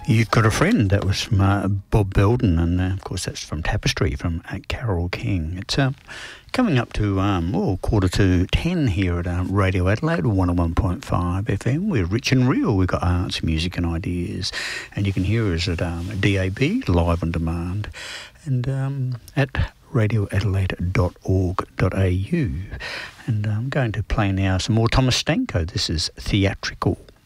You've Got a Friend, that was from Bob Belden, and of course that's from Tapestry, from Carole King. It's coming up to 9:45 here at Radio Adelaide, 101.5 FM. We're rich and real. We've got arts, music and ideas, and you can hear us at DAB, live on demand, and at radioadelaide.org.au. And I'm going to play now some more Thomas Stanko. This is Theatrical.